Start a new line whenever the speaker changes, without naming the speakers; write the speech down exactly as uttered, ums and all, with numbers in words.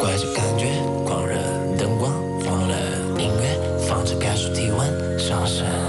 怪这感觉，狂热灯光，慌了音乐，放着感受体温上升。